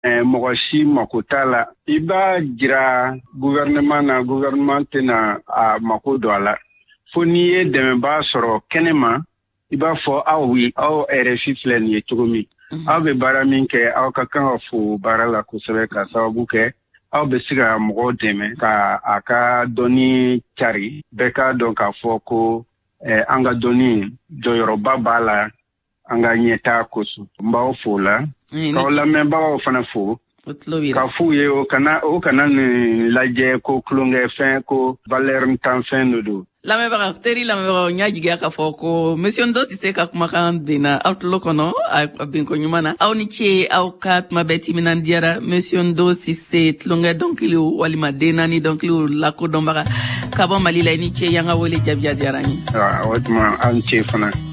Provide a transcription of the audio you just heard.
mɔgɔ si mako t'a la i b'a jira gouvernement na gouvernement tɛna a mako don a la fo n'i ye dɛmɛbaa sɔrɔ kɛnɛ ma i b'a fɔ aw RFI filɛ nin ye cogo min aw bɛ baara min kɛ aw ka kan ka fo baara la kosɛbɛ ka sababu kɛ aw bɛ se ka mɔgɔw dɛmɛ ka a ka dɔnni cari bɛɛ k'a dɔn k'a fɔ ko an ka dɔnni jɔyɔrɔba b'a la an ka ɲɛtaa kosɔn n b'aw fo la k'aw lamɛnbagaw fana fo ka f'u ye o kana nin lajɛ ko tulonkɛfɛn ko valeur tanfɛn de don. Lamɛnbaga lamɛnbagaw n y'a jigiya k'a fɔ ko Monsieur Ndo Sise ka kumakan benna aw tulo kɔnɔ a benko ɲuman na aw ni ce aw ka tuma bɛɛ timinandiyara Monsieur Ndo Sise tulonkɛ dɔnkiliw walima den naani dɔnkiliw lakodɔnbaga ka bɔ Mali la i ni ce y'an ka wele jaabiya diyara n ye. O tuma aw ni ce fana.